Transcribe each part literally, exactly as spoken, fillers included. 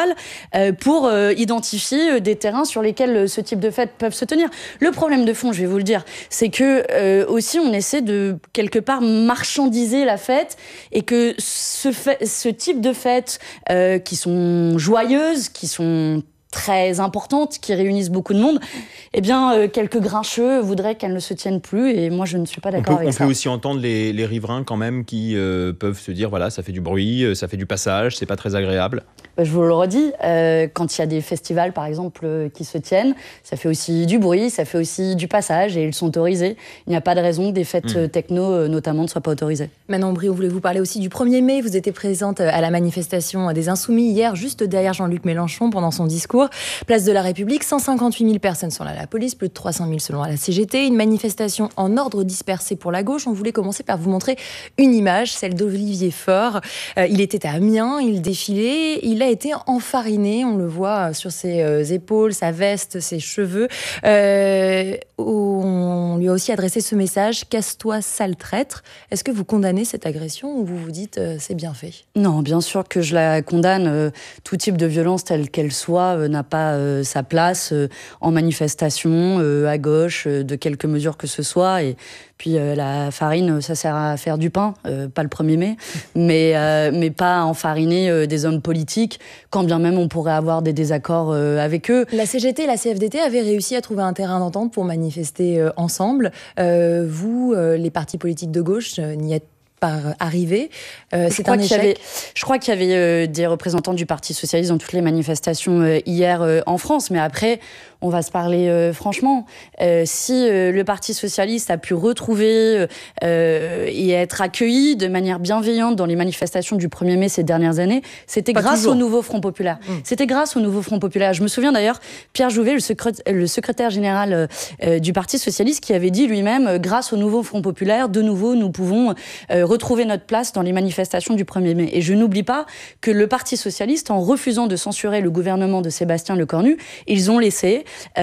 centrale euh, pour euh, identifier des terrains sur lesquels ce type de fêtes peuvent se tenir. Le problème de fond, je vais vous le dire, c'est que euh, aussi on essaie de quelque part marchandiser la fête et que ce, fait, ce type de fêtes euh, qui sont joyeuses, qui sont très importantes, qui réunissent beaucoup de monde, eh bien, euh, quelques grincheux voudraient qu'elles ne se tiennent plus, et moi, je ne suis pas d'accord on peut, avec on ça. On peut aussi entendre les, les riverains, quand même, qui euh, peuvent se dire, voilà, ça fait du bruit, ça fait du passage, c'est pas très agréable. Je vous le redis, euh, quand il y a des festivals, par exemple, euh, qui se tiennent, ça fait aussi du bruit, ça fait aussi du passage, et ils sont autorisés. Il n'y a pas de raison que des fêtes mmh. techno, euh, notamment, ne soient pas autorisées. Manon Bry, on voulait vous parler aussi du premier mai. Vous étiez présente à la manifestation des Insoumis hier, juste derrière Jean-Luc Mélenchon, pendant son discours. Place de la République, cent cinquante-huit mille personnes sont là à la police, plus de trois cent mille selon la C G T. Une manifestation en ordre dispersé pour la gauche. On voulait commencer par vous montrer une image, celle d'Olivier Faure. Euh, il était à Amiens, il défilait, il a été enfariné, on le voit sur ses euh, épaules, sa veste, ses cheveux. Euh, on lui a aussi adressé ce message, casse-toi sale traître. Est-ce que vous condamnez cette agression ou vous vous dites euh, c'est bien fait? Non, bien sûr que je la condamne. Euh, tout type de violence, telle qu'elle soit, euh, n'a pas euh, sa place euh, en manifestation, euh, à gauche, euh, de quelque mesure que ce soit. Et puis euh, la farine, ça sert à faire du pain, euh, pas le premier mai, mais, euh, mais pas à enfariner euh, des hommes politiques, quand bien même on pourrait avoir des désaccords euh, avec eux. La C G T et la C F D T avaient réussi à trouver un terrain d'entente pour manifester euh, ensemble. Euh, vous, euh, les partis politiques de gauche, euh, n'y êtes pas arrivé. Euh, c'est un échec. Avait, je crois qu'il y avait euh, des représentants du Parti socialiste dans toutes les manifestations euh, hier euh, en France, mais après, on va se parler euh, franchement. Euh, si euh, le Parti socialiste a pu retrouver euh, et être accueilli de manière bienveillante dans les manifestations du premier mai ces dernières années, c'était pas grâce toujours. au nouveau Front populaire. Mmh. C'était grâce au nouveau Front populaire. Je me souviens d'ailleurs, Pierre Jouvet, le, secré- le secrétaire général euh, du Parti socialiste, qui avait dit lui-même, euh, grâce au nouveau Front populaire, de nouveau, nous pouvons euh, retrouver notre place dans les manifestations du premier mai. Et je n'oublie pas que le Parti socialiste, en refusant de censurer le gouvernement de Sébastien Lecornu, ils ont laissé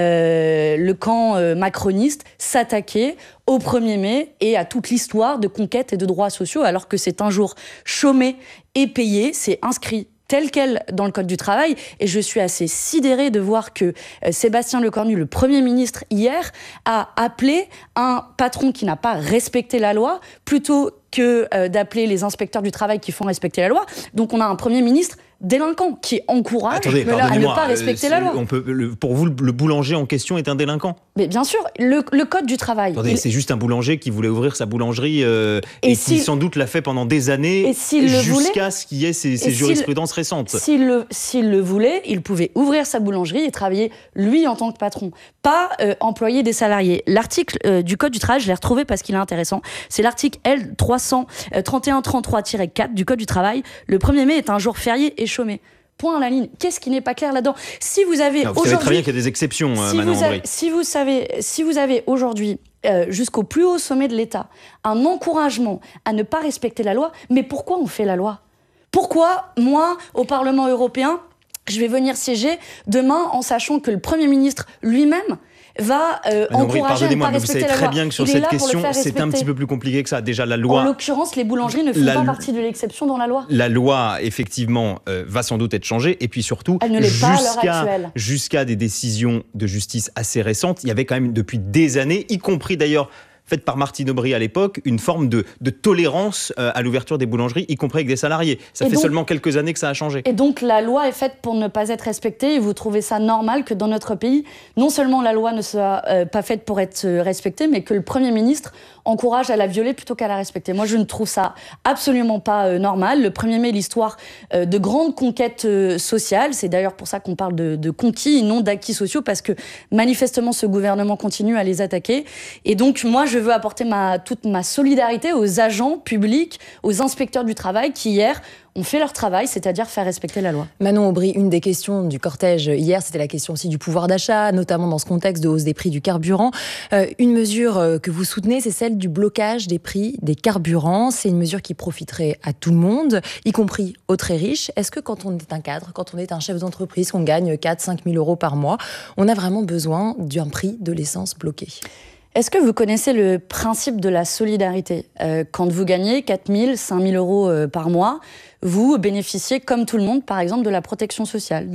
euh, le camp euh, macroniste s'attaquer au premier mai et à toute l'histoire de conquête et de droits sociaux, alors que c'est un jour chômé et payé, c'est inscrit tel quel dans le Code du travail. Et je suis assez sidérée de voir que euh, Sébastien Lecornu, le Premier ministre, hier, a appelé un patron qui n'a pas respecté la loi, plutôt que euh, d'appeler les inspecteurs du travail qui font respecter la loi. Donc on a un Premier ministre délinquant qui encourage Attendez, à ne pas respecter euh, la loi. On peut, le, pour vous, le boulanger en question est un délinquant? Mais bien sûr, le, le Code du travail... Attendez, il... c'est juste un boulanger qui voulait ouvrir sa boulangerie euh, et, et qui sans doute l'a fait pendant des années jusqu'à ce qu'il y ait ces, ces jurisprudences récentes. S'il le, s'il le voulait, il pouvait ouvrir sa boulangerie et travailler lui en tant que patron, pas euh, employer des salariés. L'article euh, du Code du travail, je l'ai retrouvé parce qu'il est intéressant, c'est l'article L trois cent trente et un trente-trois tiret quatre du Code du travail. Le premier mai est un jour férié et chômé. Point à la ligne. Qu'est-ce qui n'est pas clair là-dedans? Si vous avez non, vous savez très bien qu'il y a des exceptions, si Manon Bry. Si vous savez, si vous avez aujourd'hui, euh, jusqu'au plus haut sommet de l'État, un encouragement à ne pas respecter la loi, mais pourquoi on fait la loi? Pourquoi, moi, au Parlement européen, je vais venir siéger demain en sachant que le Premier ministre lui-même va euh, encourager à ne pas respecter la loi. Vous savez très bien que sur cette question, c'est un petit peu plus compliqué que ça. Déjà, la loi... En l'occurrence, les boulangeries ne font la, pas partie de l'exception dans la loi. La loi, effectivement, euh, va sans doute être changée. Et puis surtout, elle ne l'est pas à l'heure actuelle. Jusqu'à des décisions de justice assez récentes, il y avait quand même depuis des années, y compris d'ailleurs... faite par Martine Aubry à l'époque, une forme de, de tolérance euh, à l'ouverture des boulangeries, y compris avec des salariés. Ça et fait donc, seulement quelques années que ça a changé. Et donc la loi est faite pour ne pas être respectée, et vous trouvez ça normal que dans notre pays, non seulement la loi ne soit euh, pas faite pour être respectée, mais que le Premier ministre encourage à la violer plutôt qu'à la respecter. Moi, je ne trouve ça absolument pas euh, normal. Le premier mai, l'histoire euh, de grandes conquêtes euh, sociales, c'est d'ailleurs pour ça qu'on parle de, de conquis et non d'acquis sociaux, parce que manifestement, ce gouvernement continue à les attaquer. Et donc, moi, je veux apporter ma, toute ma solidarité aux agents publics, aux inspecteurs du travail qui, hier, ont fait leur travail, c'est-à-dire faire respecter la loi. Manon Aubry, une des questions du cortège hier, c'était la question aussi du pouvoir d'achat, notamment dans ce contexte de hausse des prix du carburant. Euh, une mesure que vous soutenez, c'est celle du blocage des prix des carburants. C'est une mesure qui profiterait à tout le monde, y compris aux très riches. Est-ce que quand on est un cadre, quand on est un chef d'entreprise, qu'on gagne quatre à cinq mille euros par mois, on a vraiment besoin d'un prix de l'essence bloqué ? Est-ce que vous connaissez le principe de la solidarité ? euh, Quand vous gagnez quatre mille, cinq mille euros euh, par mois, vous bénéficiez, comme tout le monde, par exemple, de la protection sociale.